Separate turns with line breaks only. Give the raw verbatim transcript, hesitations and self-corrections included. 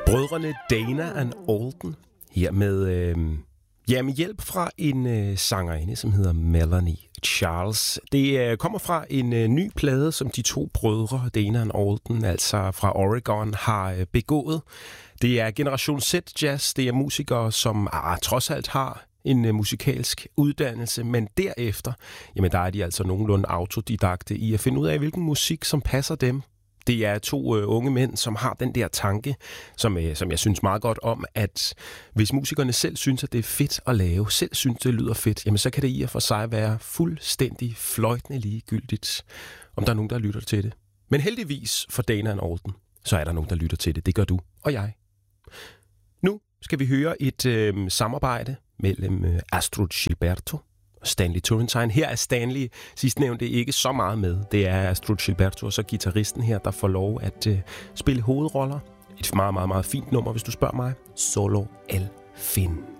Brødrene Dana and Alden her med, øh, ja, med hjælp fra en øh, sangerinde, som hedder Melanie Charles. Det øh, kommer fra en øh, ny plade, som de to brødre, Dana and Alden, altså fra Oregon, har øh, begået. Det er Generation Z Jazz. Det er musikere, som ah, trods alt har en øh, musikalsk uddannelse, men derefter, jamen der er de altså nogenlunde autodidakte i at finde ud af, hvilken musik, som passer dem. Det er to øh, unge mænd, som har den der tanke, som, øh, som jeg synes meget godt om, at hvis musikerne selv synes, at det er fedt at lave, selv synes, det lyder fedt, jamen så kan det i og for sig være fuldstændig fløjtende ligegyldigt, om der er nogen, der lytter til det. Men heldigvis for Dana and Alden, så er der nogen, der lytter til det. Det gør du og jeg. Nu skal vi høre et øh, samarbejde mellem øh, Astrud Gilberto og Stanley Turrentine. Her er Stanley sidstnævnte ikke så meget med. Det er Astrud Gilberto og så guitaristen her, der får lov at øh, spille hovedroller. Et meget, meget, meget fint nummer, hvis du spørger mig. Solo El Fin.